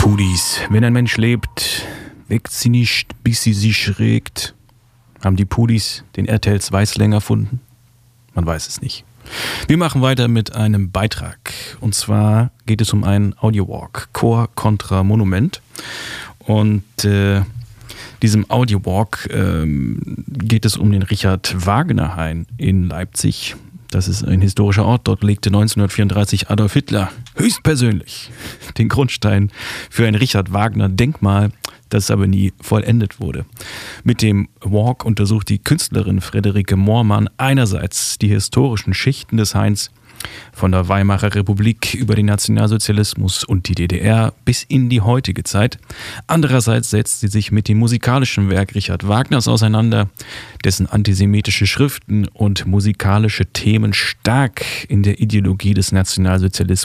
Pudis. Wenn ein Mensch lebt, weckt sie nicht, bis sie sich regt. Haben die Pudis den RTLs Weißlänger erfunden? Man weiß es nicht. Wir machen weiter mit einem Beitrag. Und zwar geht es um einen Audiowalk, Chor contra Monument. Und diesem Audiowalk geht es um den Richard-Wagner-Hain in Leipzig. Das ist ein historischer Ort. Dort legte 1934 Adolf Hitler höchstpersönlich den Grundstein für ein Richard-Wagner-Denkmal, das aber nie vollendet wurde. Mit dem Walk untersucht die Künstlerin Friederike Moormann einerseits die historischen Schichten des Hains von der Weimarer Republik über den Nationalsozialismus und die DDR bis in die heutige Zeit. Andererseits setzt sie sich mit dem musikalischen Werk Richard Wagners auseinander, dessen antisemitische Schriften und musikalische Themen stark in der Ideologie des Nationalsozialismus